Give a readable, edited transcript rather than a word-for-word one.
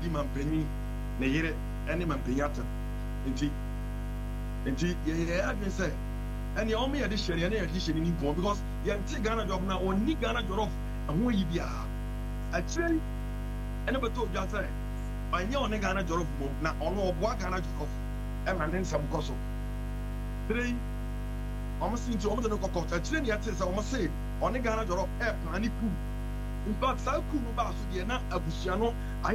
di mampani ne yere ene mampani atam nti ye adwen say and you only addition and addition in income because you take Ghana job now or ni Ghana job off and who you be actually anybody told you say I know on Ghana job now on what Ghana job and then some cost three almost into almost no cost actually yet says almost say on Ghana job air plan cool in fact so cool no ba so dey na abusiano